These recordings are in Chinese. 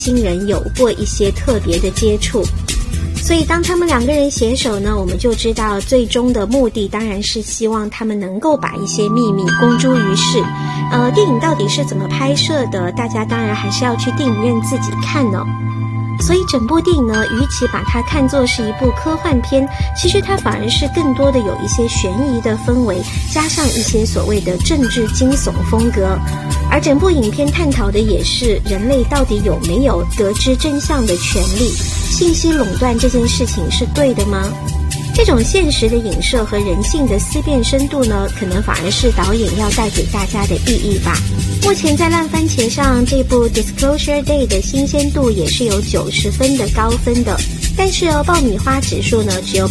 星人有过一些特别的接触。所以当他们两个人携手呢，我们就知道最终的目的当然是希望他们能够把一些秘密公诸于世。电影到底是怎么拍摄的，大家当然还是要去电影院自己看哦。所以整部电影呢，与其把它看作是一部科幻片，其实它反而是更多的有一些悬疑的氛围，加上一些所谓的政治惊悚风格。而整部影片探讨的也是人类到底有没有得知真相的权利，信息垄断这件事情是对的吗？这种现实的影射和人性的思辨深度呢，可能反而是导演要带给大家的意义吧。目前在烂番茄上，这部 Disclosure Day 的新鲜度也是有90分的高分的，但是爆米花指数呢只有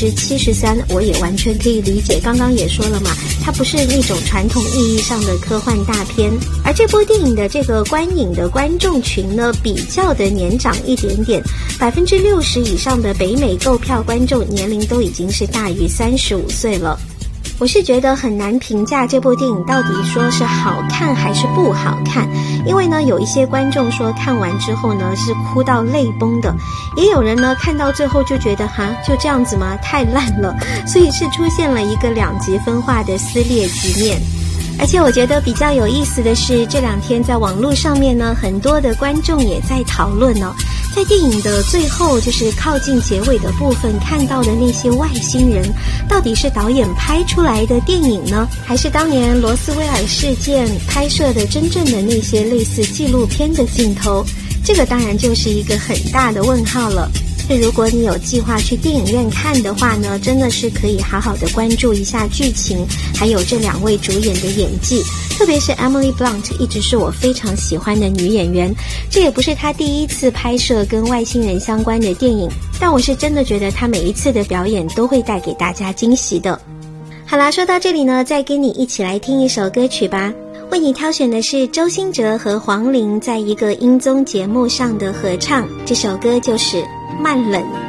73%，我也完全可以理解，刚刚也说了嘛，它不是那种传统意义上的科幻大片。而这部电影的这个观影的观众群呢，比较的年长一点点，60%以上的北美购票观众年龄都已经是大于35岁了。我是觉得很难评价这部电影到底说是好看还是不好看，因为呢有一些观众说看完之后呢是哭到泪崩的，也有人呢看到最后就觉得就这样子吗？太烂了，所以是出现了一个两极分化的撕裂局面。而且我觉得比较有意思的是，这两天在网络上面呢，很多的观众也在讨论哦，在电影的最后，就是靠近结尾的部分看到的那些外星人，到底是导演拍出来的电影呢，还是当年罗斯威尔事件拍摄的真正的那些类似纪录片的镜头？这个当然就是一个很大的问号了。如果你有计划去电影院看的话呢，真的是可以好好的关注一下剧情，还有这两位主演的演技，特别是 Emily Blunt 一直是我非常喜欢的女演员，这也不是她第一次拍摄跟外星人相关的电影，但我是真的觉得她每一次的表演都会带给大家惊喜的。好啦，说到这里呢，再跟你一起来听一首歌曲吧。为你挑选的是周兴哲和黄龄在一个音综节目上的合唱，这首歌就是慢冷。